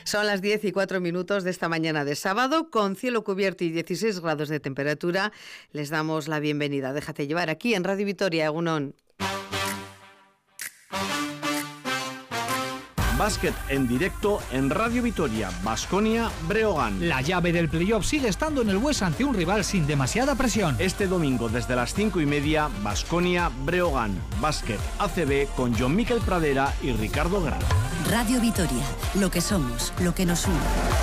Son las 10:04 de esta mañana de sábado, con cielo cubierto y 16 grados de temperatura. Les damos la bienvenida. Déjate llevar aquí en Radio Vitoria, Egunon. Básquet en directo en Radio Vitoria, Baskonia Breogán. La llave del playoff sigue estando en el Bues ante un rival sin demasiada presión. Este domingo desde las 5:30, Baskonia Breogán. Básquet ACB con John Miquel Pradera y Ricardo Gran. Radio Vitoria, lo que somos, lo que nos une.